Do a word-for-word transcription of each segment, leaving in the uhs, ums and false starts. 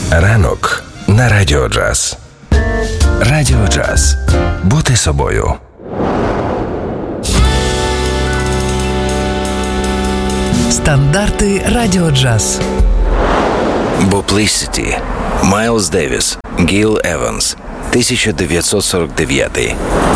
Ранок на Радіо Джаз. Радіо Джаз. Бути собою. Стандарти Радіо Джаз. Boplicity. Майлз Девіс. Гіл Еванс. тисяча дев'ятсот сорок дев'ятий.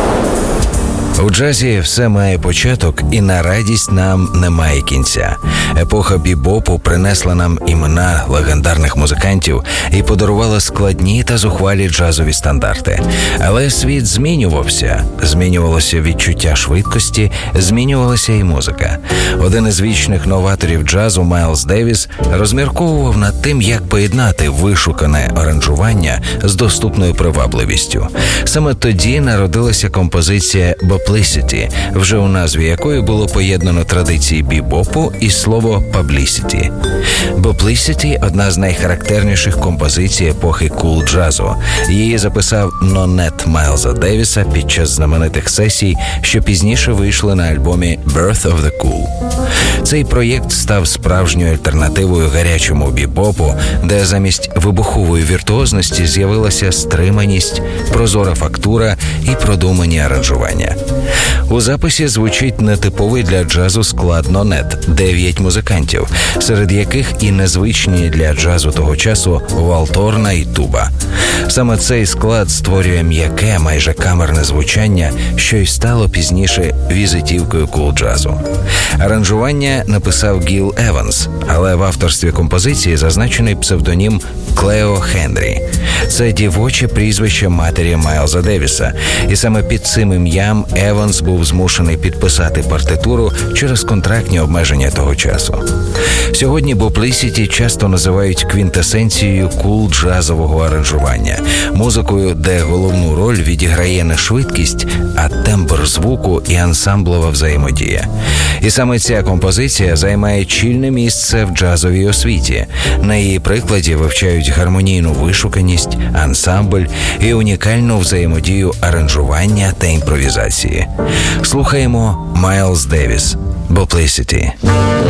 У джазі все має початок, і на радість нам немає кінця. Епоха бібопу принесла нам імена легендарних музикантів і подарувала складні та зухвалі джазові стандарти. Але світ змінювався. Змінювалося відчуття швидкості, змінювалася і музика. Один із вічних новаторів джазу, Майлз Девіс, розмірковував над тим, як поєднати вишукане аранжування з доступною привабливістю. Саме тоді народилася композиція «Boplicity», вже у назві якої було поєднано традиції бібопу і слово «publicity». «Boplicity» – одна з найхарактерніших композицій епохи кул-джазу. Її записав нонет Майлза Девіса під час знаменитих сесій, що пізніше вийшли на альбомі «Birth of the Cool». Цей проєкт став справжньою альтернативою гарячому бібопу, де замість вибухової віртуозності з'явилася стриманість, прозора фактура і продумані аранжування. У записі звучить нетиповий для джазу склад нонет – дев'ять музикантів, серед яких і незвичні для джазу того часу валторна і туба. Саме цей склад створює м'яке, майже камерне звучання, що й стало пізніше візитівкою кул-джазу. Аранжування написав Гіл Еванс, але в авторстві композиції зазначений псевдонім Клео Хендрі. Це дівоче прізвище матері Майлза Девіса, і саме під цим ім'ям Еванс був змушений підписати партитуру через контрактні обмеження того часу. Сьогодні Boplicity часто називають квінтесенцією кул-джазового аранжування, музикою, де головну роль відіграє не швидкість, а тембр звуку і ансамблова взаємодія. І саме ця композиція займає чільне місце в джазовій освіті. На її прикладі вивчають гармонійну вишуканість, ансамбль і унікальну взаємодію аранжування та імпровізації. Слухаємо Майлз Девіс, Boplicity.